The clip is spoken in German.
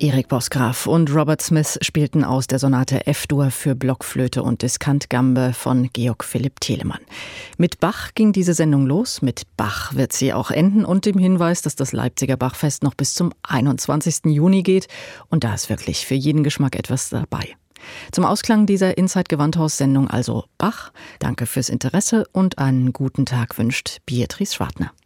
Erik Bosgraf und Robert Smith spielten aus der Sonate F-Dur für Blockflöte und Diskantgambe von Georg Philipp Telemann. Mit Bach ging diese Sendung los, mit Bach wird sie auch enden und dem Hinweis, dass das Leipziger Bachfest noch bis zum 21. Juni geht und da ist wirklich für jeden Geschmack etwas dabei. Zum Ausklang dieser Inside-Gewandhaus-Sendung also Bach. Danke fürs Interesse und einen guten Tag wünscht Beatrice Schwartner.